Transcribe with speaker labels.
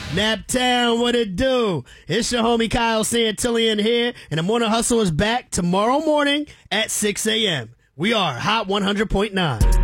Speaker 1: Naptown, what it do? It's your homie Kyle Santillian here, and the Morning Hustle is back tomorrow morning at 6 a.m. We are Hot 100.9.